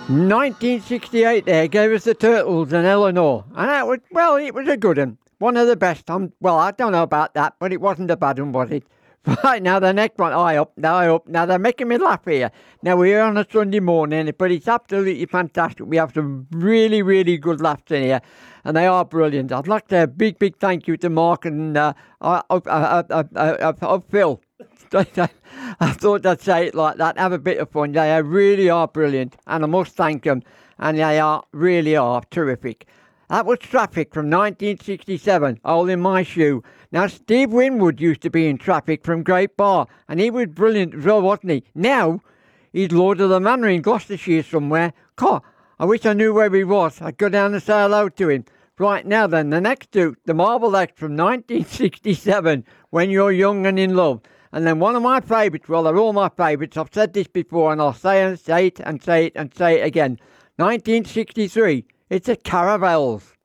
1968 there gave us the Turtles and Eleanor, and that was, well, it was a good one. One of the best. Well, I don't know about that, but it wasn't a bad one, was it? Right, now the next one, I up. Now they're making me laugh here. Now we're here on a Sunday morning, but it's absolutely fantastic. We have some really, really good laughs in here, and they are brilliant. I'd like to say a big, big thank you to Mark and Phil. I thought I'd say it like that. Have a bit of fun. They really are brilliant, and I must thank them. And they really are terrific. That was Traffic from 1967, All in My Shoe. Now, Steve Winwood used to be in Traffic from Great Bar, and he was brilliant as well, wasn't he? Now, he's Lord of the Manor in Gloucestershire somewhere. God, I wish I knew where he was. I'd go down and say hello to him. Right, now then, the next two, the Marble Act from 1967, When You're Young and in Love. And then one of my favourites, well, they're all my favourites. I've said this before, and I'll say it and say it and say it and say it again. 1963, it's the Caravels.